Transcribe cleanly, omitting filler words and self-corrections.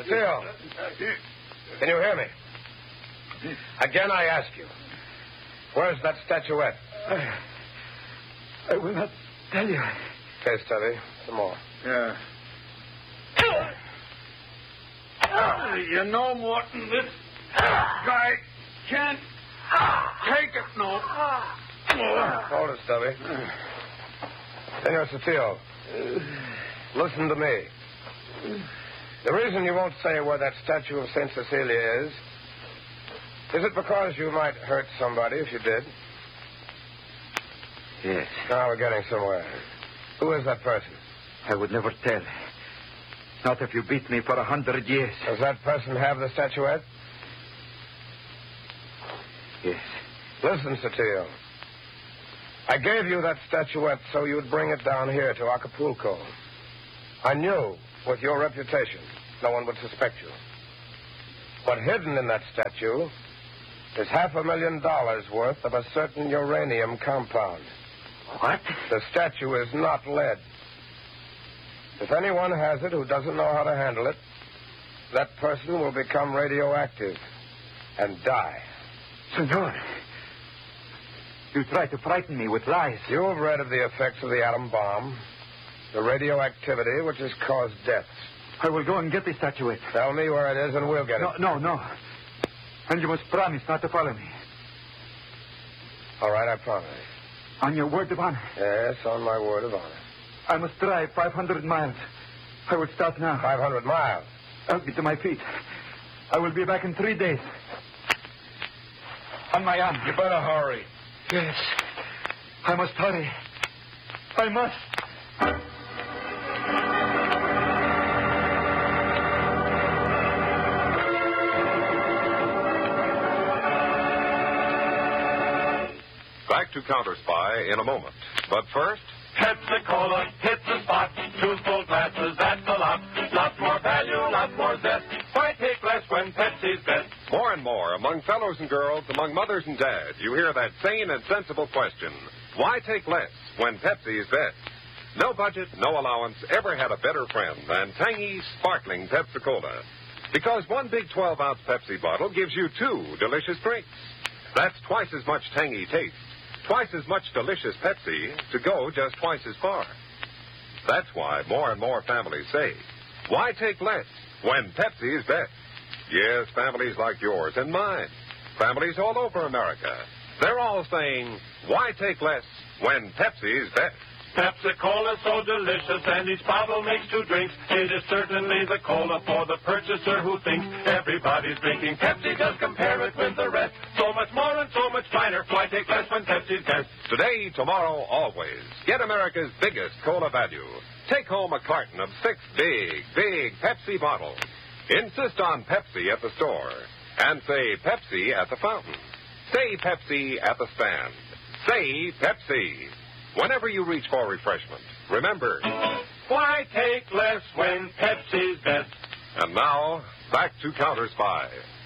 Cecile, can you hear me? Again, I ask you, where's that statuette? I will not tell you. Okay, Stubby, some more. Yeah. You know, Morton, this guy can't take it no. Hold it, Stubby. Senor Cecile, listen to me. The reason you won't say where that statue of St. Cecilia is it because you might hurt somebody if you did? Yes. Now we're getting somewhere. Who is that person? I would never tell. Not if you beat me for 100 years. Does that person have the statuette? Yes. Listen, Cecile. I gave you that statuette so you'd bring it down here to Acapulco. I knew, with your reputation, no one would suspect you. But hidden in that statue is $500,000 worth of a certain uranium compound. What? The statue is not lead. If anyone has it who doesn't know how to handle it, that person will become radioactive and die. Senor, you try to frighten me with lies. You have read of the effects of the atom bomb, the radioactivity which has caused deaths. I will go and get the statuette. Tell me where it is and we'll get it. No. And you must promise not to follow me. All right, I promise. On your word of honor? Yes, on my word of honor. I must drive 500 miles. I will start now. 500 miles? Help me to my feet. I will be back in 3 days. On my arm. You better hurry. Yes. I must hurry. I must. Back to Counter Spy in a moment. But first... Pepsi-Cola hits the spot. 2 full glasses, that's a lot. Lots more value, lots more zest. Why take less when Pepsi's best? More and more, among fellows and girls, among mothers and dads, you hear that sane and sensible question. Why take less when Pepsi is best? No budget, no allowance ever had a better friend than tangy, sparkling Pepsi-Cola. Because one big 12-ounce Pepsi bottle gives you 2 delicious drinks. That's twice as much tangy taste. Twice as much delicious Pepsi to go just twice as far. That's why more and more families say, why take less when Pepsi is best? Yes, families like yours and mine. Families all over America. They're all saying, why take less when Pepsi is best? Pepsi-Cola is so delicious, and each bottle makes 2 drinks. It is certainly the cola for the purchaser who thinks everybody's drinking Pepsi. Just compare it with the rest. So much more and so much finer. Why take less when Pepsi's best? Today, tomorrow, always. Get America's biggest cola value. Take home a carton of 6 big Pepsi bottles. Insist on Pepsi at the store. And say Pepsi at the fountain. Say Pepsi at the stand. Say Pepsi. Whenever you reach for refreshment, remember, why take less when Pepsi's best? And now, back to Counter Spy.